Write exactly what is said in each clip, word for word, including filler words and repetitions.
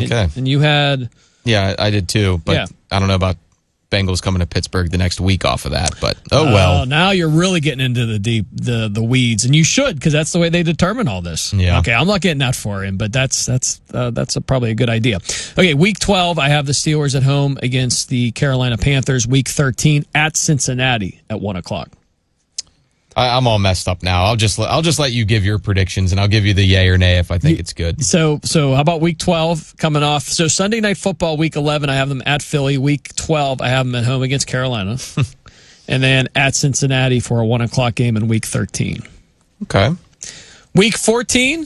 Okay. And, and you had... Yeah, I did too. But yeah. I don't know about Bengals coming to Pittsburgh the next week off of that. But, oh, well. Oh, now you're really getting into the deep, the, the weeds. And you should, because that's the way they determine all this. Yeah. Okay, I'm not getting that for him, but that's that's uh, that's a, probably a good idea. Okay, week twelve, I have the Steelers at home against the Carolina Panthers. Week thirteen, at Cincinnati at one o'clock. I, I'm all messed up now. I'll just I'll just let you give your predictions, and I'll give you the yay or nay if I think it's good. So, so how about week twelve coming off? So Sunday Night Football, week eleven, I have them at Philly. Week twelve, I have them at home against Carolina. And then at Cincinnati for a one o'clock game in week thirteen. Okay. Week fourteen,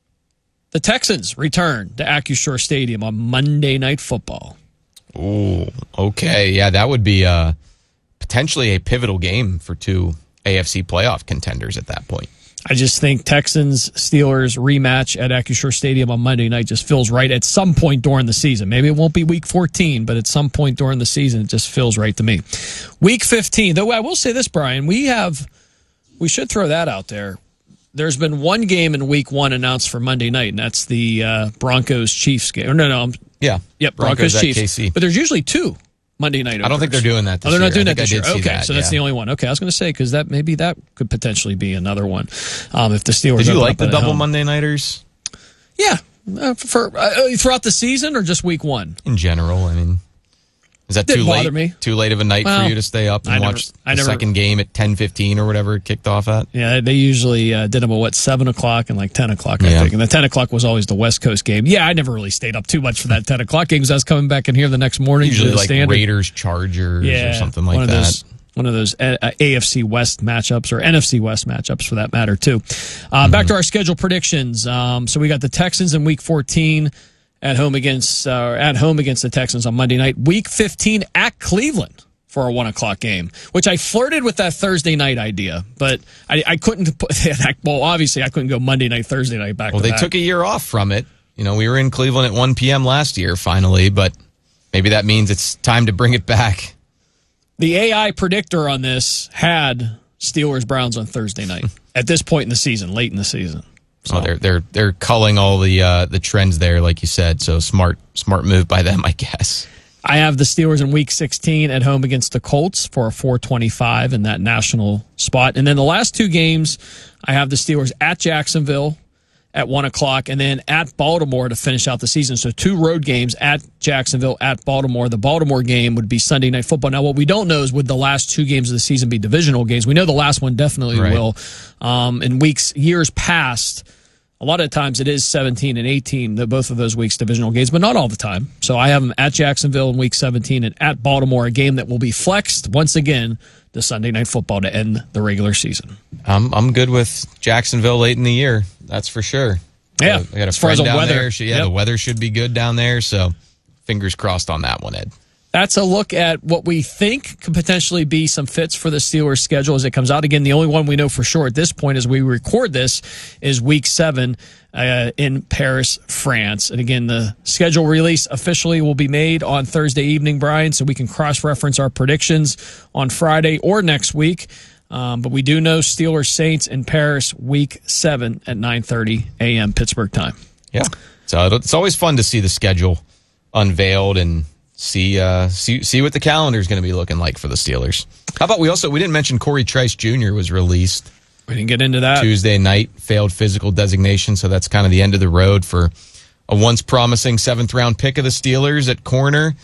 the Texans return to Acrisure Stadium on Monday Night Football. Ooh, okay. Yeah, that would be uh, potentially a pivotal game for two A F C playoff contenders at that point. I just think Texans-Steelers rematch at Acrisure Stadium on Monday night just feels right at some point during the season. Maybe it won't be week fourteen, but at some point during the season, it just feels right to me. Week fifteen, though I will say this, Brian, we have, we should throw that out there. There's been one game in week one announced for Monday night, and that's the uh, Broncos-Chiefs game. Or no, no. I'm, yeah. Yep, Broncos-Chiefs. But there's usually two Monday night openers. I don't think they're doing that this year. Oh, they're not year. doing that this year. Okay, that, so that's yeah. the only one. Okay, I was going to say, because that maybe that could potentially be another one. Um, if the Steelers Did you like the double home. Monday nighters? Yeah. Uh, for uh, throughout the season or just week one? In general, I mean, is that Didn't too bother late? Me. Too late of a night well, for you to stay up and I watch never, I the never, second game at ten fifteen or whatever it kicked off at? Yeah, they usually uh, did them at what seven o'clock and like ten o'clock, I yeah. think. And the ten o'clock was always the West Coast game. Yeah, I never really stayed up too much for that ten o'clock game because I was coming back in here the next morning. Usually like standard. Raiders, Chargers, yeah, or something like one of that. Those, one of those A F C West matchups or N F C West matchups for that matter too. Uh, mm-hmm. Back to our schedule predictions. Um, so we got the Texans in week fourteen at home against uh, at home against the Texans on Monday night. Week fifteen at Cleveland for a one o'clock game, which I flirted with that Thursday night idea, but I, I couldn't put. Well, obviously I couldn't go Monday night, Thursday night back. Well, to they back. took a year off from it. You know, we were in Cleveland at one p.m. last year finally, but maybe that means it's time to bring it back. The A I predictor on this had Steelers Browns on Thursday night at this point in the season, late in the season. So oh, they're they're they're culling all the uh, the trends there, like you said. So smart smart move by them, I guess. I have the Steelers in week sixteen at home against the Colts for a four twenty-five in that national spot. And then the last two games, I have the Steelers at Jacksonville at one o'clock and then at Baltimore to finish out the season. So two road games at Jacksonville, at Baltimore. The Baltimore game would be Sunday Night Football. Now, what we don't know is would the last two games of the season be divisional games? We know the last one definitely right. will. Um, in weeks, years past, a lot of times it is seventeen and eighteen, the, both of those weeks divisional games, but not all the time. So I have them at Jacksonville in week seventeen and at Baltimore, a game that will be flexed once again to Sunday Night Football to end the regular season. I'm I'm good with Jacksonville late in the year. That's for sure. Yeah, I got a as far friend as the down weather, there. Yeah, yep. the weather should be good down there. So fingers crossed on that one, Ed. That's a look at what we think could potentially be some fits for the Steelers' schedule as it comes out. Again, the only one we know for sure at this point as we record this is week seven uh, in Paris, France. And again, the schedule release officially will be made on Thursday evening, Brian, so we can cross-reference our predictions on Friday or next week. Um, but we do know Steelers Saints in Paris week seven at nine thirty a.m. Pittsburgh time. Yeah. So it's always fun to see the schedule unveiled and see uh, see see what the calendar is going to be looking like for the Steelers. How about we also, we didn't mention Corey Trice Junior was released. We didn't get into that. Tuesday night, failed physical designation, so that's kind of the end of the road for a once promising seventh round pick of the Steelers at corner.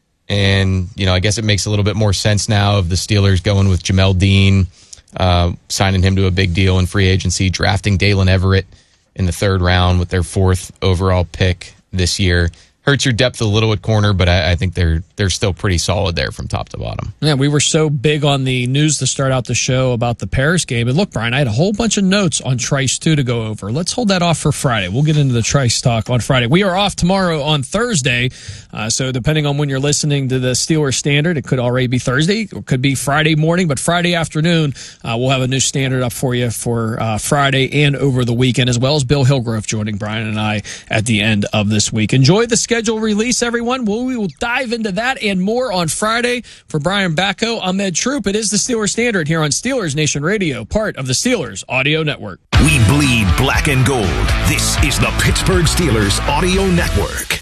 And, you know, I guess it makes a little bit more sense now of the Steelers going with Jamel Dean, uh, signing him to a big deal in free agency, drafting Dalen Everett in the third round with their fourth overall pick this year. Hurts your depth a little at corner, but I, I think they're they're still pretty solid there from top to bottom. Yeah, we were so big on the news to start out the show about the Paris game. And look, Brian, I had a whole bunch of notes on Trice, too, to go over. Let's hold that off for Friday. We'll get into the Trice talk on Friday. We are off tomorrow on Thursday, uh, so depending on when you're listening to the Steelers Standard, it could already be Thursday, or it could be Friday morning, but Friday afternoon, uh, we'll have a new standard up for you for uh, Friday and over the weekend, as well as Bill Hillgrove joining Brian and I at the end of this week. Enjoy the schedule release, everyone. We'll, we will dive into that and more on Friday. For Brian Bacco, I'm Ed Troop. It is the Steelers Standard here on Steelers Nation Radio, part of the Steelers Audio Network. We bleed black and gold. This is the Pittsburgh Steelers Audio Network.